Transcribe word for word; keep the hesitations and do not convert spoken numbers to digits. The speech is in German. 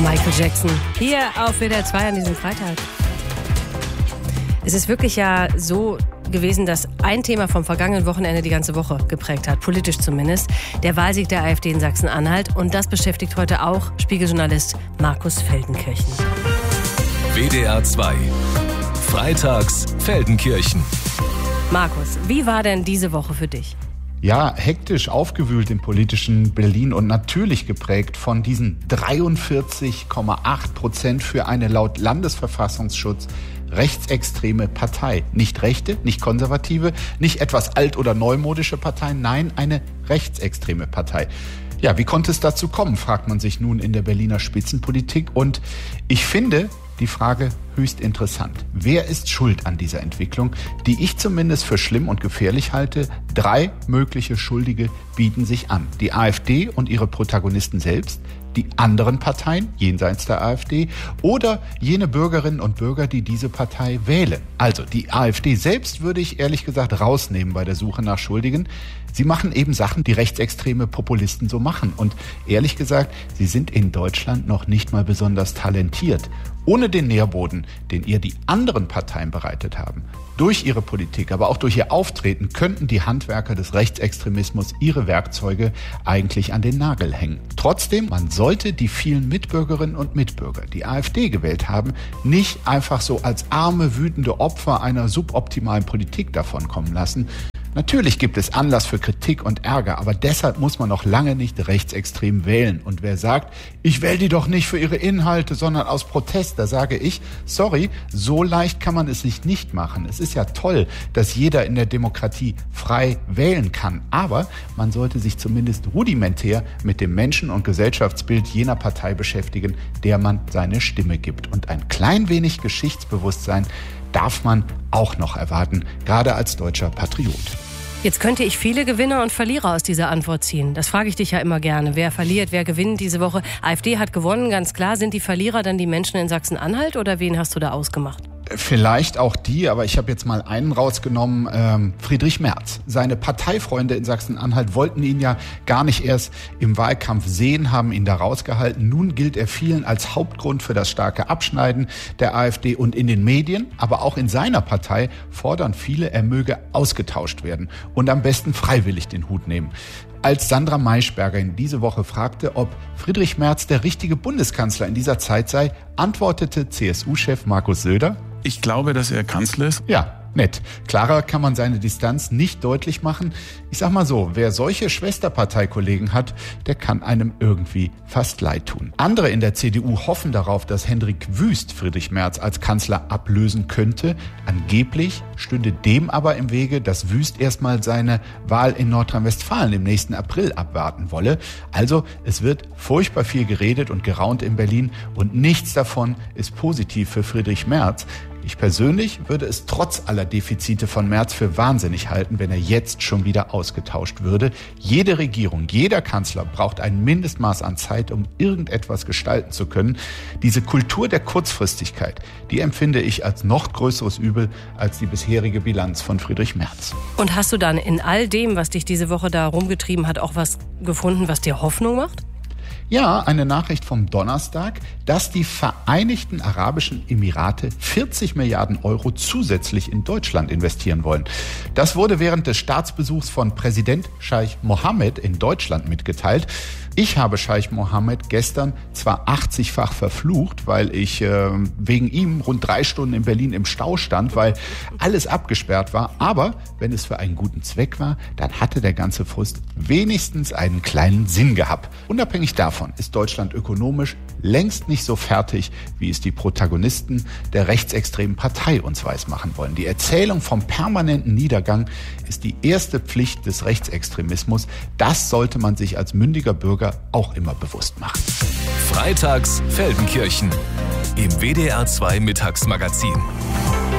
Michael Jackson, hier auf W D R zwei an diesem Freitag. Es ist wirklich ja so gewesen, dass ein Thema vom vergangenen Wochenende die ganze Woche geprägt hat, politisch zumindest, der Wahlsieg der AfD in Sachsen-Anhalt. Und das beschäftigt heute auch Spiegeljournalist Markus Feldenkirchen. W D R zwei, freitags Feldenkirchen. Markus, wie war denn diese Woche für dich? Ja, hektisch aufgewühlt im politischen Berlin und natürlich geprägt von diesen dreiundvierzig Komma acht Prozent für eine laut Landesverfassungsschutz rechtsextreme Partei. Nicht rechte, nicht konservative, nicht etwas alt- oder neumodische Partei, nein, eine rechtsextreme Partei. Ja, wie konnte es dazu kommen, fragt man sich nun in der Berliner Spitzenpolitik. Und ich finde die Frage höchst interessant. Wer ist schuld an dieser Entwicklung, die ich zumindest für schlimm und gefährlich halte? Drei mögliche Schuldige bieten sich an. Die AfD und ihre Protagonisten selbst, die anderen Parteien jenseits der AfD oder jene Bürgerinnen und Bürger, die diese Partei wählen. Also die AfD selbst würde ich ehrlich gesagt rausnehmen bei der Suche nach Schuldigen. Sie machen eben Sachen, die rechtsextreme Populisten so machen. Und ehrlich gesagt, sie sind in Deutschland noch nicht mal besonders talentiert. Ohne den Nährboden, den ihr die anderen Parteien bereitet haben, durch ihre Politik, aber auch durch ihr Auftreten, könnten die Handwerker des Rechtsextremismus ihre Werkzeuge eigentlich an den Nagel hängen. Trotzdem, man sollte die vielen Mitbürgerinnen und Mitbürger, die AfD gewählt haben, nicht einfach so als arme, wütende Opfer einer suboptimalen Politik davonkommen lassen. Natürlich gibt es Anlass für Kritik und Ärger, aber deshalb muss man noch lange nicht rechtsextrem wählen. Und wer sagt, ich wähle die doch nicht für ihre Inhalte, sondern aus Protest, da sage ich, sorry, so leicht kann man es sich nicht machen. Es ist ja toll, dass jeder in der Demokratie frei wählen kann, aber man sollte sich zumindest rudimentär mit dem Menschen- und Gesellschaftsbild jener Partei beschäftigen, der man seine Stimme gibt. Und ein klein wenig Geschichtsbewusstsein darf man auch noch erwarten, gerade als deutscher Patriot. Jetzt könnte ich viele Gewinner und Verlierer aus dieser Antwort ziehen. Das frage ich dich ja immer gerne. Wer verliert, wer gewinnt diese Woche? AfD hat gewonnen, ganz klar. Sind die Verlierer dann die Menschen in Sachsen-Anhalt oder wen hast du da ausgemacht? Vielleicht auch die, aber ich habe jetzt mal einen rausgenommen, ähm, Friedrich Merz. Seine Parteifreunde in Sachsen-Anhalt wollten ihn ja gar nicht erst im Wahlkampf sehen, haben ihn da rausgehalten. Nun gilt er vielen als Hauptgrund für das starke Abschneiden der AfD und in den Medien, aber auch in seiner Partei fordern viele, er möge ausgetauscht werden und am besten freiwillig den Hut nehmen. Als Sandra Maischberger in diese Woche fragte, ob Friedrich Merz der richtige Bundeskanzler in dieser Zeit sei, antwortete C S U-Chef Markus Söder: Ich glaube, dass er Kanzler ist. Ja, nett. Klarer kann man seine Distanz nicht deutlich machen. Ich sag mal so, wer solche Schwesterparteikollegen hat, der kann einem irgendwie fast leid tun. Andere in der C D U hoffen darauf, dass Hendrik Wüst Friedrich Merz als Kanzler ablösen könnte. Angeblich stünde dem aber im Wege, dass Wüst erstmal seine Wahl in Nordrhein-Westfalen im nächsten April abwarten wolle. Also es wird furchtbar viel geredet und geraunt in Berlin und nichts davon ist positiv für Friedrich Merz. Ich persönlich würde es trotz aller Defizite von Merz für wahnsinnig halten, wenn er jetzt schon wieder ausgetauscht würde. Jede Regierung, jeder Kanzler braucht ein Mindestmaß an Zeit, um irgendetwas gestalten zu können. Diese Kultur der Kurzfristigkeit, die empfinde ich als noch größeres Übel als die bisherige Bilanz von Friedrich Merz. Und hast du dann in all dem, was dich diese Woche da rumgetrieben hat, auch was gefunden, was dir Hoffnung macht? Ja, eine Nachricht vom Donnerstag, dass die Vereinigten Arabischen Emirate vierzig Milliarden Euro zusätzlich in Deutschland investieren wollen. Das wurde während des Staatsbesuchs von Präsident Scheich Mohammed in Deutschland mitgeteilt. Ich habe Scheich Mohammed gestern zwar achtzigfach verflucht, weil ich äh, wegen ihm rund drei Stunden in Berlin im Stau stand, weil alles abgesperrt war. Aber wenn es für einen guten Zweck war, dann hatte der ganze Frust wenigstens einen kleinen Sinn gehabt. Unabhängig davon ist Deutschland ökonomisch längst nicht so fertig, wie es die Protagonisten der rechtsextremen Partei uns weismachen wollen. Die Erzählung vom permanenten Niedergang ist die erste Pflicht des Rechtsextremismus. Das sollte man sich als mündiger Bürger auch immer bewusst machen. Freitags Feldenkirchen im W D R zwei Mittagsmagazin.